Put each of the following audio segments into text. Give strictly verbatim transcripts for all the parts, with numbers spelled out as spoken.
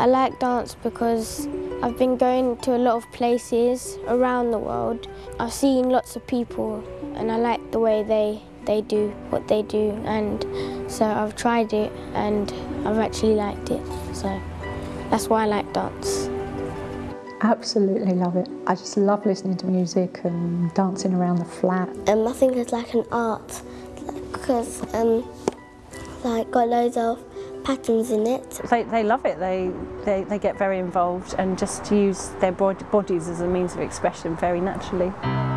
I like dance because I've been going to a lot of places around the world. I've seen lots of people and I like the way they, they do what they do, and so I've tried it and I've actually liked it. So that's why I like dance. Absolutely love it. I just love listening to music and dancing around the flat. Um, I think it's like an art because um, like got loads of patterns in it. They, they love it. They, they they get very involved and just use their bodies as a means of expression very naturally.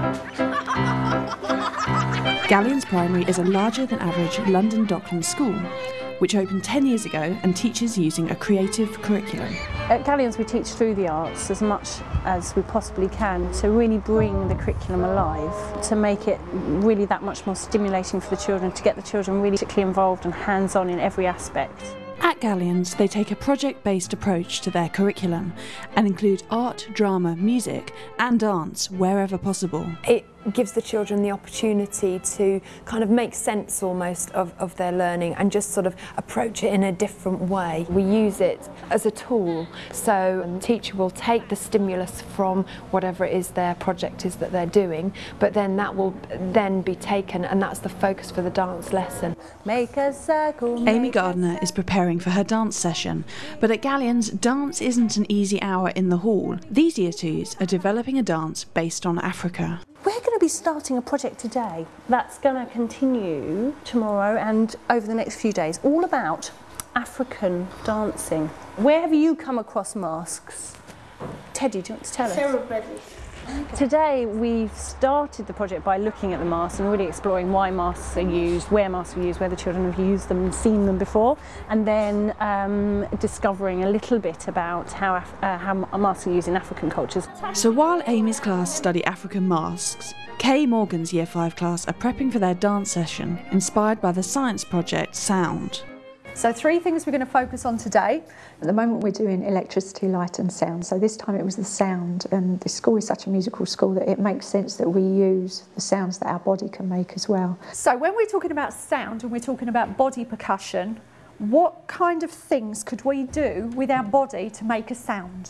Gallions Primary is a larger than average London Docklands school, which opened ten years ago and teaches using a creative curriculum. At Gallions we teach through the arts as much as we possibly can to really bring the curriculum alive, to make it really that much more stimulating for the children, to get the children really particularly involved and hands-on in every aspect. At Gallions, they take a project-based approach to their curriculum and include art, drama, music and dance wherever possible. It gives the children the opportunity to kind of make sense almost of, of their learning and just sort of approach it in a different way. We use it as a tool, so the teacher will take the stimulus from whatever it is their project is that they're doing, but then that will then be taken and that's the focus for the dance lesson. Make a circle. Make Amy Gardner is preparing for her dance session, but at Gallions, dance isn't an easy hour in the hall. These year twos are developing a dance based on Africa. We're going to be starting a project today that's going to continue tomorrow and over the next few days, all about African dancing. Where have you come across masks? Teddy, do you want to tell us? Cerebrally. Today we've started the project by looking at the masks and really exploring why masks are used, where masks are used, where the children have used them and seen them before, and then um, discovering a little bit about how, Af uh, how masks are used in African cultures. So while Amy's class study African masks, Kay Morgan's Year five class are prepping for their dance session inspired by the science project Sound. So three things we're going to focus on today. At the moment we're doing electricity, light and sound. So this time it was the sound, and the school is such a musical school that it makes sense that we use the sounds that our body can make as well. So when we're talking about sound and we're talking about body percussion, what kind of things could we do with our body to make a sound?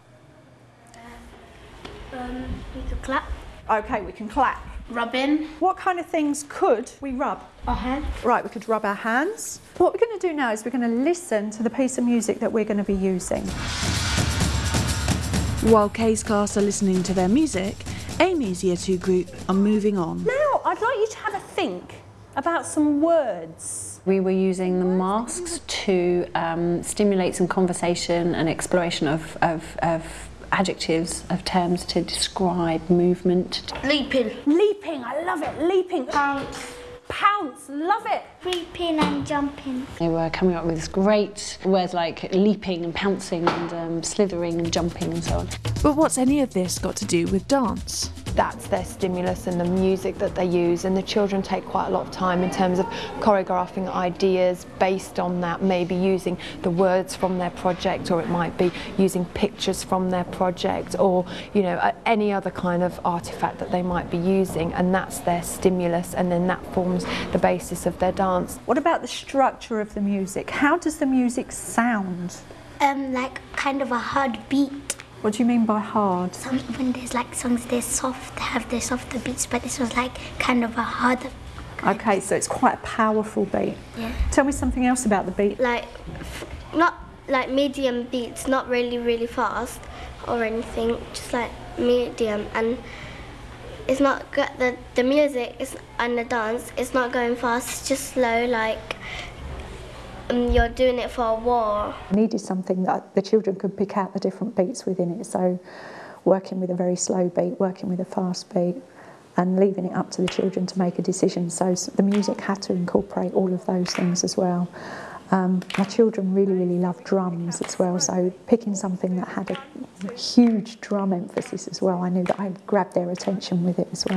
Um, we could clap. Okay, we can clap. Rubbing. What kind of things could we rub? Our hand. Right, we could rub our hands. What we're going to do now is we're going to listen to the piece of music that we're going to be using. While Kay's class are listening to their music, Amy's Year two group are moving on. Now I'd like you to have a think about some words. We were using the masks to um, stimulate some conversation and exploration of, of, of adjectives, of terms to describe movement. Leaping. Leaping, I love it, leaping. Bounce. Pounce, love it. Leaping and jumping. They were coming up with great words like leaping and pouncing and um, slithering and jumping and so on. But what's any of this got to do with dance? That's their stimulus and the music that they use, and the children take quite a lot of time in terms of choreographing ideas based on that, maybe using the words from their project, or it might be using pictures from their project, or you know, any other kind of artifact that they might be using, and that's their stimulus, and then that forms the basis of their dance. What about the structure of the music? How does the music sound? Um, like kind of a hard beat. What do you mean by hard? Some, when there's like songs, they're soft, they have their softer beats, but this was like kind of a harder. Okay, so it's quite a powerful beat. Yeah. Tell me something else about the beat. Like, not like medium beats, not really, really fast or anything, just like medium. And it's not good, the, the music is, and the dance, it's not going fast, it's just slow, like um, you're doing it for a war. I needed something that the children could pick out the different beats within it, so working with a very slow beat, working with a fast beat, and leaving it up to the children to make a decision. So the music had to incorporate all of those things as well. Um, my children really, really love drums as well, so picking something that had a huge drum emphasis as well, I knew that I'd grab their attention with it as well.